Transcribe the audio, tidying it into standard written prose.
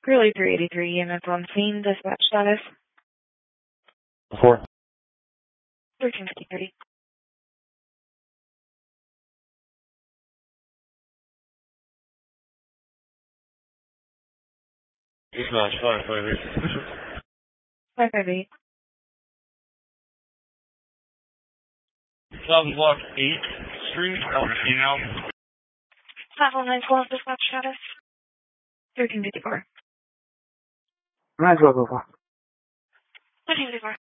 Curly 383 units on scene, dispatch status. 4. 1353. Dispatch 558. 558. South Block 8th Street, female. 51912, dispatch status. 1354. 91204. 1354.